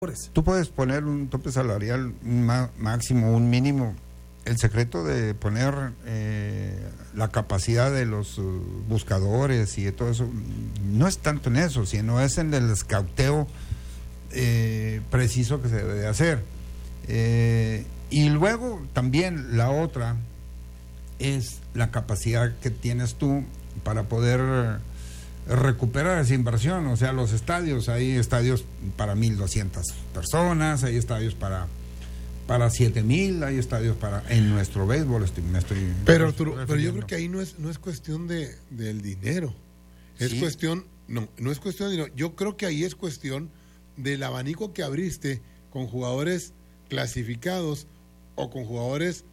Tú puedes poner un tope salarial máximo, un mínimo. El secreto de poner la capacidad de los buscadores y de todo eso no es tanto en eso, sino es en el escauteo preciso que se debe de hacer. Y luego también la otra es la capacidad que tienes tú para poder recuperar esa inversión. O sea, los estadios, hay estadios para 1,200 personas, hay estadios para 7,000, hay estadios para, en nuestro béisbol pero Arturo, pero yo creo que ahí no es cuestión del dinero, es cuestión, no es cuestión de dinero, yo creo que ahí es cuestión del abanico que abriste con jugadores clasificados o con jugadores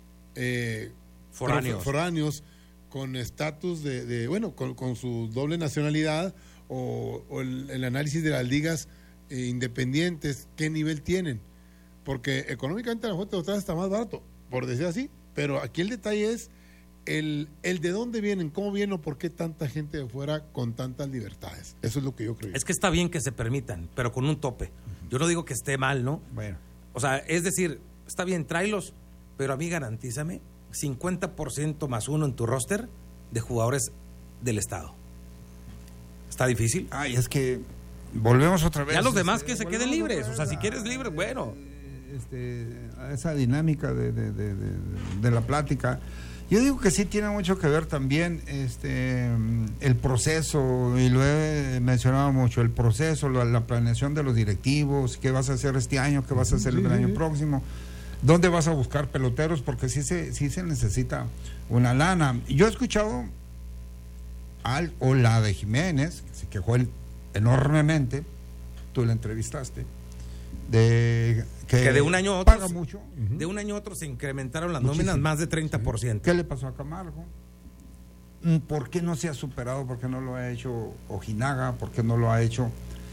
foráneos con estatus con su doble nacionalidad o el análisis de las ligas independientes, qué nivel tienen, porque económicamente a lo mejor te está más barato, por decir así, pero aquí el detalle es el de dónde vienen, cómo vienen o por qué tanta gente de fuera con tantas libertades. Eso es lo que yo creo. Es que está bien que se permitan, pero con un tope. Yo no digo que esté mal, ¿no? Bueno. O sea, es decir, está bien, tráelos, pero a mí garantízame 50% más uno en tu roster de jugadores del estado. ¿Está difícil? Ay, es que volvemos otra vez. Ya los demás que se queden libres. O sea, si quieres libre, bueno. A esa dinámica de la plática. Yo digo que sí tiene mucho que ver también el proceso, y lo he mencionado mucho, el proceso, la planeación de los directivos, qué vas a hacer este año, qué vas a hacer el año próximo. ¿Dónde vas a buscar peloteros? Porque sí se necesita una lana. Yo he escuchado la de Jiménez, que se quejó enormemente, tú la entrevistaste, de que de un año a otro paga mucho. De un año a otro se incrementaron las nóminas más de 30%. ¿Qué le pasó a Camargo? ¿Por qué no se ha superado? ¿Por qué no lo ha hecho Ojinaga? ¿Por qué no lo ha hecho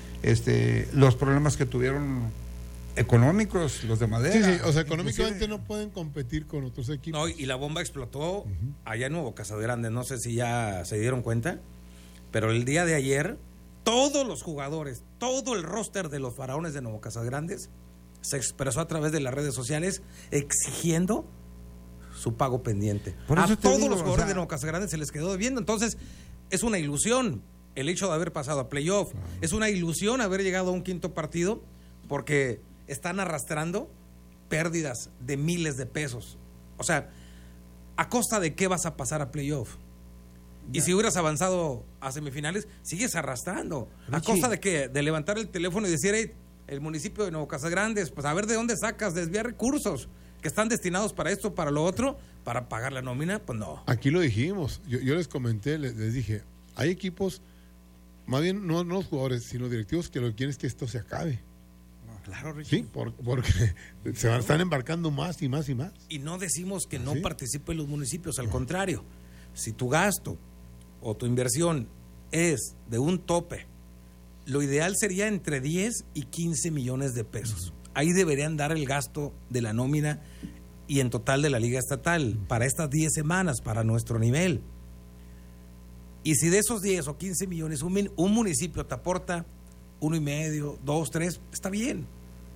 los problemas que tuvieron económicos, los de Madera? Sí, o sea, económicamente no pueden competir con otros equipos. No, y la bomba explotó allá en Nuevo Casagrande, no sé si ya se dieron cuenta, pero el día de ayer, todos los jugadores, todo el roster de los Faraones de Nuevo Casagrandes se expresó a través de las redes sociales exigiendo su pago pendiente. A todos los jugadores de Nuevo Casagrande se les quedó debiendo. Entonces, es una ilusión el hecho de haber pasado a playoff. Es una ilusión haber llegado a un quinto partido, porque están arrastrando pérdidas de miles de pesos. O sea, ¿a costa de qué vas a pasar a playoff? Y si hubieras avanzado a semifinales, sigues arrastrando. ¿A costa de qué? De levantar el teléfono y decir, hey, el municipio de Nuevo Casagrandes, pues a ver de dónde sacas, desviar recursos que están destinados para esto, para lo otro, para pagar la nómina, pues no. Aquí lo dijimos, yo les comenté, les dije, hay equipos, más bien no los jugadores, sino directivos, que lo que quieren es que esto se acabe. Claro, Richie. Sí, porque están embarcando más y más y más. Y no decimos que no participen los municipios, al contrario. Si tu gasto o tu inversión es de un tope, lo ideal sería entre 10 y 15 millones de pesos. Ahí deberían dar el gasto de la nómina y en total de la Liga Estatal para estas 10 semanas, para nuestro nivel. Y si de esos 10 o 15 millones un municipio te aporta 1.5, 2, 3, está bien.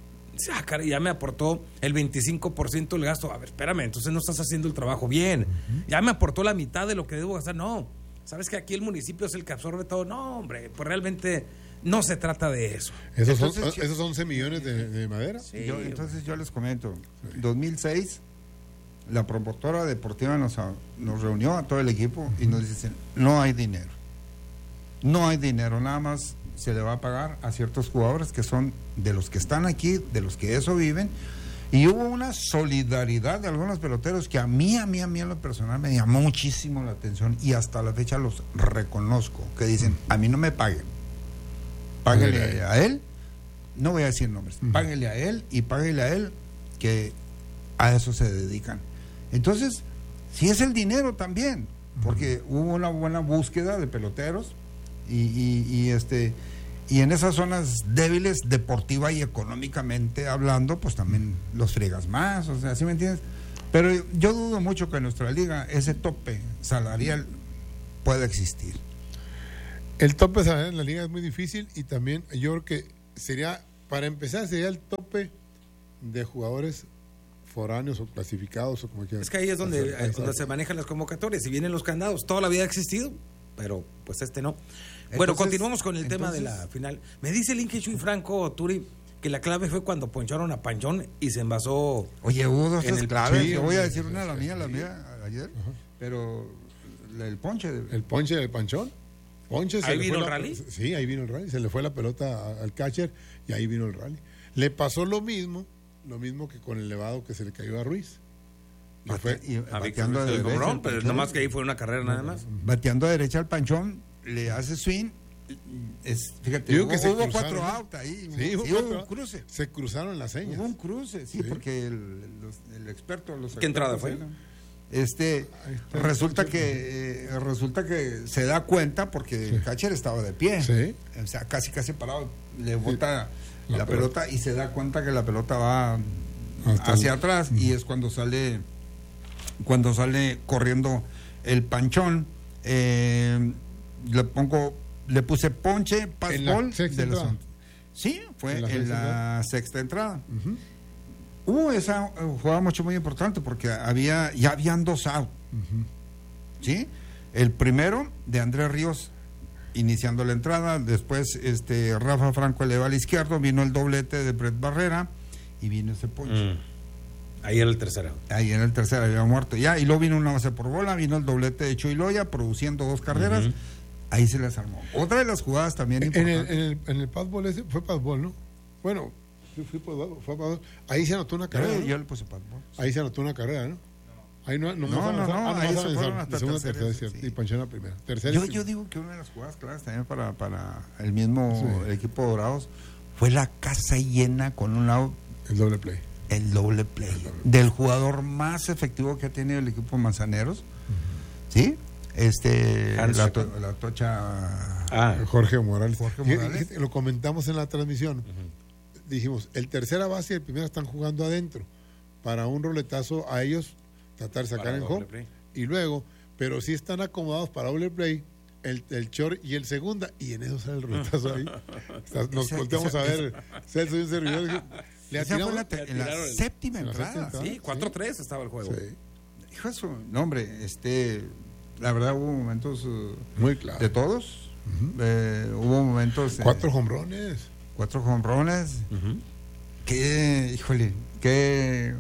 Ya me aportó el 25% del gasto. A ver, espérame, entonces no estás haciendo el trabajo bien. Ya me aportó la mitad de lo que debo gastar. No, sabes que aquí el municipio es el que absorbe todo. No, hombre, pues realmente no se trata de eso. ¿Esos 11 millones de Madera? Sí, entonces yo les comento. 2006, la promotora deportiva nos reunió a todo el equipo y nos dicen, no hay dinero. No hay dinero, nada más se le va a pagar a ciertos jugadores que son de los que están aquí, de los que de eso viven, y hubo una solidaridad de algunos peloteros que a mí en lo personal me llamó muchísimo la atención, y hasta la fecha los reconozco, que dicen, a mí no me paguen, páguele a él, no voy a decir nombres, páguele a él y páguele a él, que a eso se dedican. Entonces, sí es el dinero también, porque hubo una buena búsqueda de peloteros, y en esas zonas débiles, deportiva y económicamente hablando, pues también los friegas más, o sea, ¿sí me entiendes? Pero yo dudo mucho que en nuestra liga ese tope salarial pueda existir. El tope salarial en la liga es muy difícil, y también yo creo que sería para empezar sería el tope de jugadores foráneos o clasificados o como quieran. Es que ahí es donde se manejan las convocatorias y vienen los candados. Toda la vida ha existido, pero pues no. Bueno, continuamos con el tema de la final. Me dice el Inge Chuy Franco, Turi, que la clave fue cuando poncharon a Panchón y se envasó. Oye, hubo dos claves. Sí, yo voy a decir una, la mía ayer, pero el ponche. El ponche del Panchón. Ponche, ¿Ahí vino el rally? Sí, ahí vino el rally. Se le fue la pelota al catcher y ahí vino el rally. Le pasó lo mismo que con el elevado que se le cayó a Ruiz. Bateando de derecha. Pero nomás que ahí fue una carrera nada más. Bateando a derecha al Panchón, le hace swing. Fíjate, hubo 4 outs ahí. Sí, hubo un cruce. Se cruzaron las señas. Hubo un cruce, sí. Porque el experto. ¿Qué entrada fue? Resulta que se da cuenta porque el catcher estaba de pie. Sí. O sea, casi parado. Le bota la pelota y se da cuenta que la pelota va hacia atrás y es cuando sale corriendo el Panchón. Le puse ponche, passball de los. Sí, fue en la sexta entrada. Uh-huh. Hubo esa jugada muy importante porque ya habían 2 outs. Uh-huh. ¿Sí? El primero de Andrés Ríos iniciando la entrada, después Rafa Franco eleva al izquierdo, vino el doblete de Brett Barrera y vino ese ponche. Ahí era el tercero. Ahí era el tercero, había muerto ya, y luego vino una base por bola, vino el doblete de Chuy Loya produciendo 2 carreras. Uh-huh. Ahí se les armó. Otra de las jugadas también importantes. En el passball ese fue passball, ¿no? Bueno, fue passball. Ahí se anotó una carrera. Yo le puse passball. Ahí se anotó una carrera, ¿no? Ahí no, ahí se fueron hasta segunda, tercera, sí. Y Panchón la primera. Yo digo que una de las jugadas claras también para el mismo el equipo Dorados fue la casa llena con un lado. El doble play. Del jugador más efectivo que ha tenido el equipo Manzaneros. Uh-huh. ¿Sí? La tocha. Jorge Morales. Lo comentamos en la transmisión. Uh-huh. Dijimos, el tercera base y el primero están jugando adentro. Para un roletazo a ellos tratar de sacar en home y luego, pero sí están acomodados para doble play el short y el segunda, y en eso sale el roletazo ahí. Nos volteamos a ver Celso y un servidor. Fue en la séptima entrada. Sí, 4-3 estaba el juego. Sí. Hijo de su nombre, la verdad hubo momentos muy claro de todos. Uh-huh. Hubo momentos 4 jonrones. 4 jonrones. Uh-huh. Qué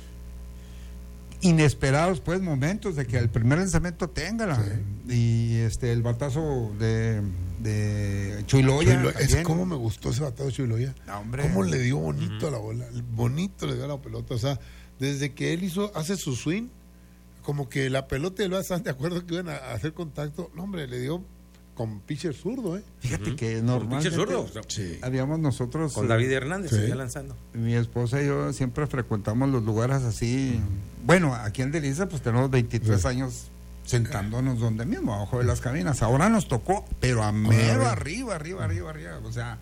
inesperados pues momentos de que el primer lanzamiento tenga y el batazo de Chuy Loya. Es como me gustó ese batazo de Chuy Loya. Cómo le dio bonito a la bola, bonito le dio a la pelota. O sea, desde que él hace su swing, como que la pelota y el están de acuerdo que iban a hacer contacto. No, hombre, le dio con pitcher zurdo, Fíjate que normalmente habíamos nosotros con David Hernández seguía lanzando. Mi esposa y yo siempre frecuentamos los lugares así. Bueno, aquí en Delisa pues tenemos 23 años sentándonos donde mismo, abajo de las cabinas. Ahora nos tocó, pero a mero arriba. O sea,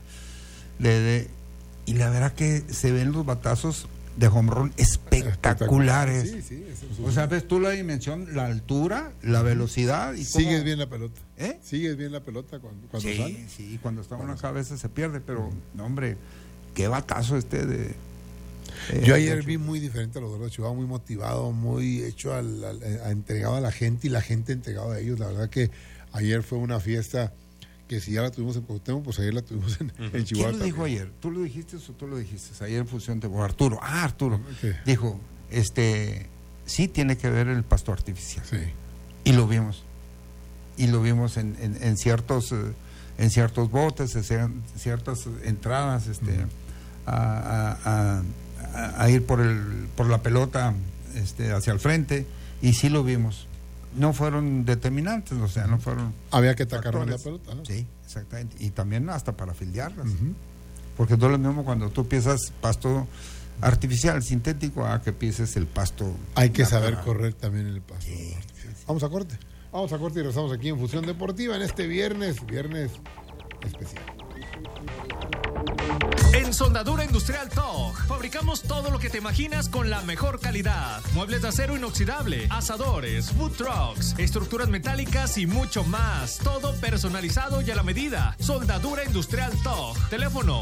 y la verdad que se ven los batazos de home run espectaculares. O sea, ves tú la dimensión, la altura, la velocidad. Y sigues bien la pelota. Sigues bien la pelota cuando sale. Sí, cuando está una cabeza se pierde, pero, no, hombre, qué batazo de... Yo ayer vi muy diferente a los Dorados de Chihuahua, muy motivado, muy hecho entregado a la gente y la gente entregado a ellos. La verdad que ayer fue una fiesta que si ya la tuvimos en Cuauhtémoc, pues ayer la tuvimos en Chihuahua. ¿Quién lo dijo ayer? ¿Tú lo dijiste o tú lo dijiste? Ayer en función de Arturo. Arturo. Okay. Dijo, sí tiene que ver el pasto artificial. Sí. Y lo vimos. Y lo vimos en ciertos botes, en ciertas entradas, a ir por la pelota hacia el frente, y sí lo vimos. No fueron determinantes, o sea, no fueron. Había que atacar la pelota, ¿no? Sí, exactamente. Y también hasta para fildearlas. Uh-huh. Porque no es lo mismo cuando tú piensas pasto artificial, sintético, a que pienses el pasto. Hay que saber correr también el pasto. Sí. Vamos a corte y regresamos aquí en Fusión Deportiva en este viernes especial. En Soldadura Industrial Talk Fabricamos todo lo que te imaginas con la mejor calidad. Muebles de acero inoxidable, asadores, food trucks, estructuras metálicas y mucho más. Todo personalizado y a la medida. Soldadura Industrial TOG. Teléfono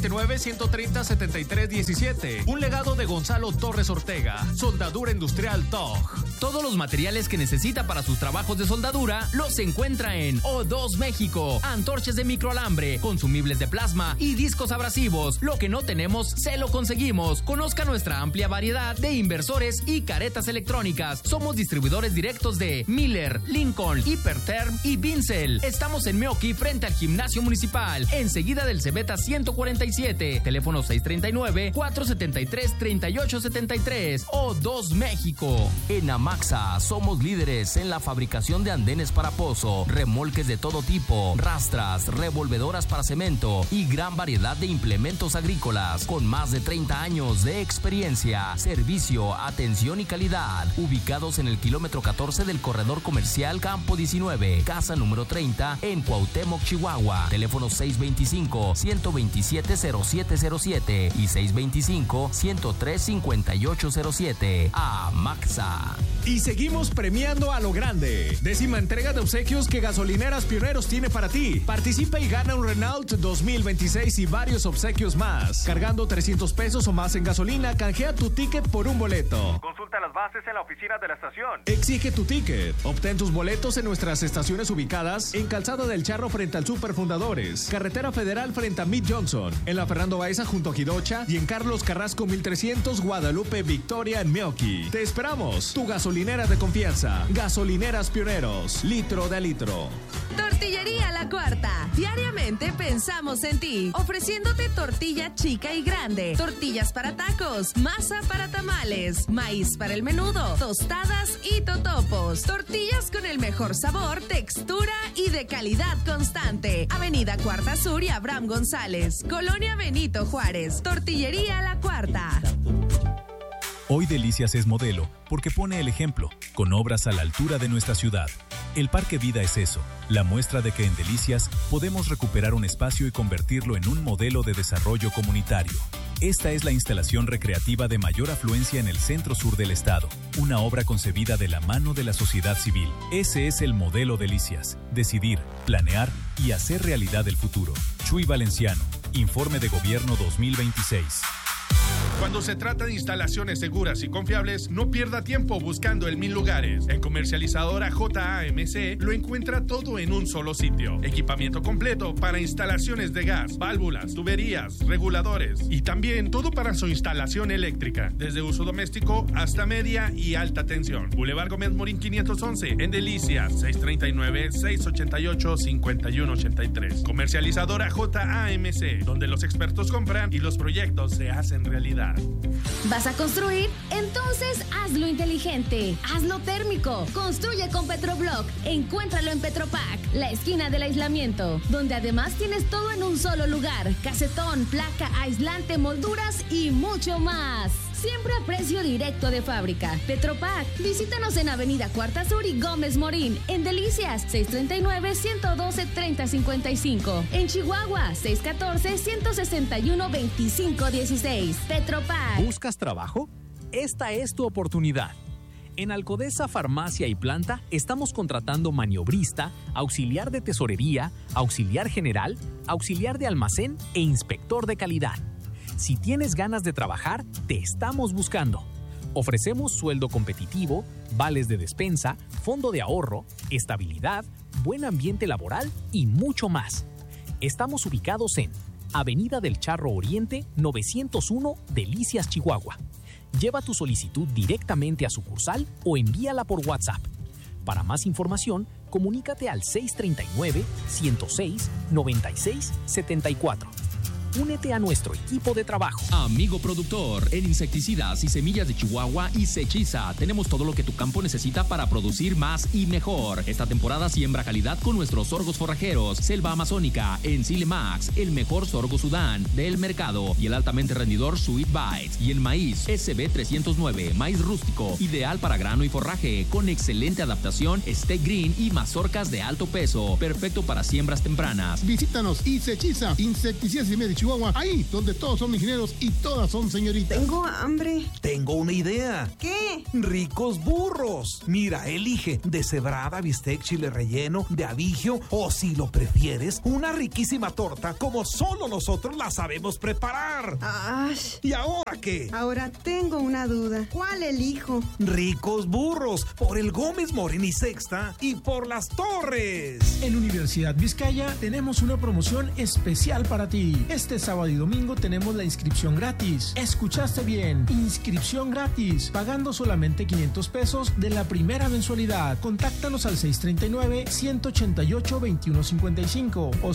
639-130-7317. Un legado de Gonzalo Torres Ortega. Soldadura Industrial TOG. Todos los materiales que necesita para sus trabajos de soldadura los encuentra en O2 México. Antorchas de microalambre, consumibles de plasma y discos abrasivos. Lo que no tenemos, se lo conseguimos. Conozca nuestra amplia variedad de inversores y caretas electrónicas. Somos distribuidores directos de Miller, Lincoln, Hiperterm y Vincel. Estamos en Meoqui frente al Gimnasio Municipal, enseguida del Cebeta 147. Teléfono 639-473-3873. O2 México. En Amaxa somos líderes en la fabricación de andenes para pozo, remolques de todo tipo, rastras, revolvedoras para cemento y gran variedad de implementos agrícolas con más de 30 años de experiencia, servicio, atención y calidad. Ubicados en el kilómetro 14 del corredor comercial Campo 19, casa número 30 en Cuauhtémoc, Chihuahua. Teléfono 625-127-0707 y 625-103-5807. Amaxa. Y seguimos premiando a lo grande. 10ª entrega de obsequios que Gasolineras Pioneros tiene para ti. Participa y gana un Renault 2026 y varios obsequios más. Cargando 300 pesos o más en gasolina, canjea tu ticket por un boleto. Consulta las bases en la oficina de la estación. Exige tu ticket. Obtén tus boletos en nuestras estaciones ubicadas en Calzada del Charro frente al Super Fundadores, Carretera Federal frente a Mid Johnson, en la Fernando Baeza junto a Jidocha y en Carlos Carrasco 1300 Guadalupe Victoria en Meoqui. Te esperamos. Tu gasolinera de confianza. Gasolineras Pioneros. Litro de litro. Tortillería La Cuarta. Diariamente pensamos en ti, ofreciéndote tortilla chica y grande, tortillas para tacos, masa para tamales, maíz para el menudo, tostadas y totopos. Tortillas con el mejor sabor, textura y de calidad constante. Avenida Cuarta Sur y Abraham González, Colonia Benito Juárez. Tortillería La Cuarta. Hoy Delicias es modelo porque pone el ejemplo, con obras a la altura de nuestra ciudad. El Parque Vida es eso, la muestra de que en Delicias podemos recuperar un espacio y convertirlo en un modelo de desarrollo comunitario. Esta es la instalación recreativa de mayor afluencia en el centro-sur del estado, una obra concebida de la mano de la sociedad civil. Ese es el modelo Delicias, decidir, planear y hacer realidad el futuro. Chuy Valenciano, Informe de Gobierno 2026. Cuando se trata de instalaciones seguras y confiables, no pierda tiempo buscando en 1000 lugares. En Comercializadora JAMC lo encuentra todo en un solo sitio. Equipamiento completo para instalaciones de gas, válvulas, tuberías, reguladores y también todo para su instalación eléctrica, desde uso doméstico hasta media y alta tensión. Boulevard Gómez Morín 511, en Delicias, 639-688-5183. Comercializadora JAMC, donde los expertos compran y los proyectos se hacen realidad. ¿Vas a construir? Entonces hazlo inteligente, hazlo térmico. Construye con Petroblock. Encuéntralo en Petropac, la esquina del aislamiento, donde además tienes todo en un solo lugar: casetón, placa, aislante, molduras y mucho más. Siempre a precio directo de fábrica. Petropac. Visítanos en Avenida Cuarta Sur y Gómez Morín. En Delicias, 639-112-3055. En Chihuahua, 614-161-2516. Petropac. ¿Buscas trabajo? Esta es tu oportunidad. En Alcodesa Farmacia y Planta estamos contratando maniobrista, auxiliar de tesorería, auxiliar general, auxiliar de almacén e inspector de calidad. Si tienes ganas de trabajar, te estamos buscando. Ofrecemos sueldo competitivo, vales de despensa, fondo de ahorro, estabilidad, buen ambiente laboral y mucho más. Estamos ubicados en Avenida del Charro Oriente, 901, Delicias, Chihuahua. Lleva tu solicitud directamente a sucursal o envíala por WhatsApp. Para más información, comunícate al 639-106-9674. Únete a nuestro equipo de trabajo. Amigo productor, en insecticidas y semillas de Chihuahua y Sechiza tenemos todo lo que tu campo necesita para producir más y mejor. Esta temporada siembra calidad con nuestros sorgos forrajeros, Selva Amazónica, Encile Max, el mejor sorgo Sudán del mercado y el altamente rendidor Sweet Bites. Y el maíz SB 309, maíz rústico, ideal para grano y forraje, con excelente adaptación, steak green y mazorcas de alto peso, perfecto para siembras tempranas. Visítanos y Sechiza, insecticidas y medio Chihuahua, Chihuahua, ahí donde todos son ingenieros y todas son señoritas. Tengo hambre. Tengo una idea. ¿Qué? Ricos burros. Mira, elige deshebrada, bistec, chile relleno, de abigio o, si lo prefieres, una riquísima torta como solo nosotros la sabemos preparar. ¿Y ahora qué? Ahora tengo una duda. ¿Cuál elijo? Ricos burros, por el Gómez Morín y Sexta y por Las Torres. En Universidad Vizcaya tenemos una promoción especial para ti. Este sábado y domingo tenemos la inscripción gratis. ¿Escuchaste bien? Inscripción gratis, pagando solamente 500 pesos de la primera mensualidad. Contáctanos al 639-188-2155 o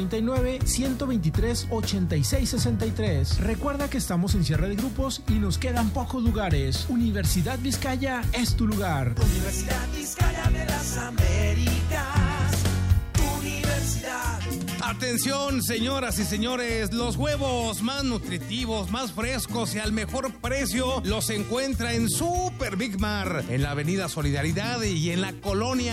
639-123-8663. Recuerda que estamos en cierre de grupos y nos quedan pocos lugares. Universidad Vizcaya es tu lugar. Universidad Vizcaya de las Américas. Universidad. Atención, señoras y señores, los huevos más nutritivos, más frescos y al mejor precio los encuentra en Super Big Mar, en la Avenida Solidaridad y en la colonia